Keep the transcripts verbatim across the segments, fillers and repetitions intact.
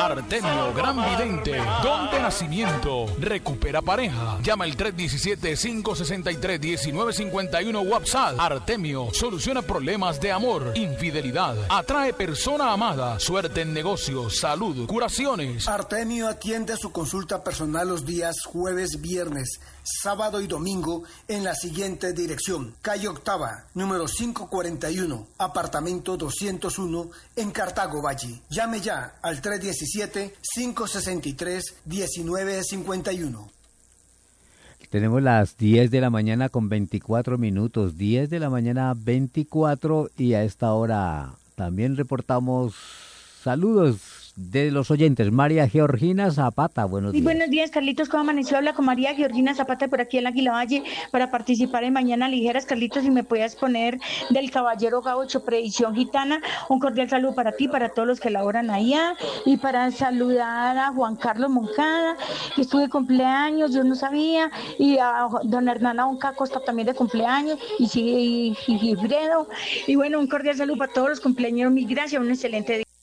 Artemio, gran vidente, don de nacimiento, recupera pareja. Llama el tres uno siete, cinco seis tres, uno nueve cinco uno WhatsApp. Artemio soluciona problemas de amor, infidelidad, atrae persona amada, suerte en negocios, salud, curaciones. Artemio atiende su consulta personal los días jueves, viernes, sábado y domingo en la siguiente dirección: calle Octava, número quinientos cuarenta y uno, apartamento doscientos uno, en Cartago Valle. Llame ya al tres uno siete, cinco seis tres, uno nueve cinco uno. Tenemos las diez de la mañana con veinticuatro minutos, diez de la mañana veinticuatro, y a esta hora también reportamos saludos de los oyentes. María Georgina Zapata, buenos días. Y buenos días, Carlitos, ¿cómo amaneció? Habla con María Georgina Zapata por aquí en Águila Valle para participar en Mañana Ligeras. Carlitos, si me puedes poner del Caballero Gaucho, Predicción Gitana, un cordial saludo para ti, para todos los que laboran allá, y para saludar a Juan Carlos Moncada, que estuvo de cumpleaños, yo no sabía, y a don Hernán Onca Costa también de cumpleaños, y sí, y Gifredo, y bueno, un cordial saludo para todos los cumpleaños, mil gracias, un excelente día.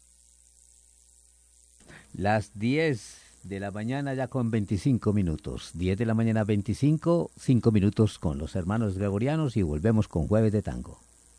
Las diez de la mañana ya con veinticinco minutos. diez de la mañana veinticinco, cinco minutos con los hermanos gregorianos y volvemos con Jueves de Tango.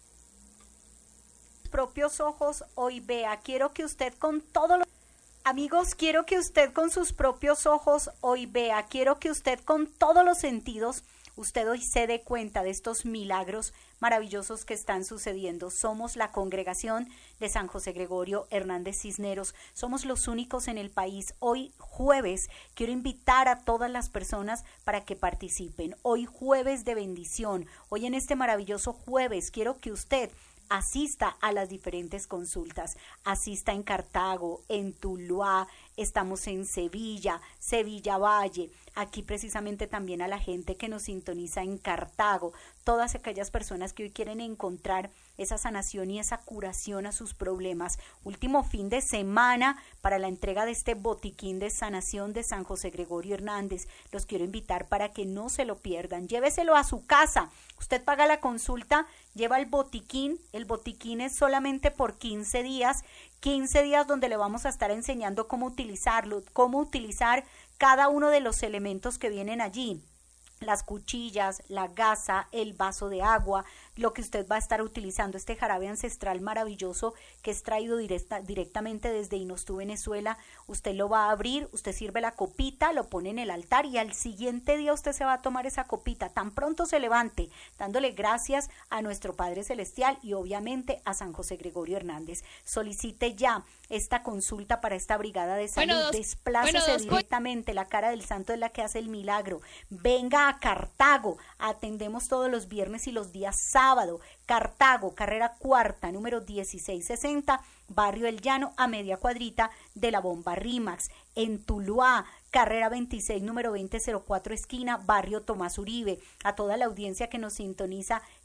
Propios ojos hoy vea. Quiero que usted con todos los... Amigos, quiero que usted con sus propios ojos hoy vea. Quiero que usted con todos los sentidos, usted hoy se dé cuenta de estos milagros maravillosos que están sucediendo. Somos la congregación de San José Gregorio Hernández Cisneros. Somos los únicos en el país. Hoy jueves quiero invitar a todas las personas para que participen. Hoy jueves de bendición. Hoy en este maravilloso jueves quiero que usted asista a las diferentes consultas. Asista en Cartago, en Tuluá, estamos en Sevilla, Sevilla Valle, aquí precisamente también a la gente que nos sintoniza en Cartago, todas aquellas personas que hoy quieren encontrar esa sanación y esa curación a sus problemas. Último fin de semana para la entrega de este botiquín de sanación de San José Gregorio Hernández. Los quiero invitar para que no se lo pierdan. Lléveselo a su casa. Usted paga la consulta, lleva el botiquín. El botiquín es solamente por quince días. quince días donde le vamos a estar enseñando cómo utilizarlo, cómo utilizar cada uno de los elementos que vienen allí. Las cuchillas, la gasa, el vaso de agua, lo que usted va a estar utilizando, este jarabe ancestral maravilloso que es traído directa, directamente desde Inostú, Venezuela. Usted lo va a abrir, usted sirve la copita, lo pone en el altar y al siguiente día usted se va a tomar esa copita, tan pronto se levante, dándole gracias a nuestro Padre Celestial y obviamente a San José Gregorio Hernández. Solicite ya esta consulta para esta brigada de salud. Bueno, dos, Desplácese bueno, dos, directamente, la cara del santo es la que hace el milagro. Venga a Cartago, atendemos todos los viernes y los días sábado. Cartago, carrera cuarta, número dieciséis sesenta, barrio El Llano, a media cuadrita de la bomba Rimax. En Tuluá, carrera veintiséis, número veinte cero cuatro, esquina, barrio Tomás Uribe. A toda la audiencia que nos sintoniza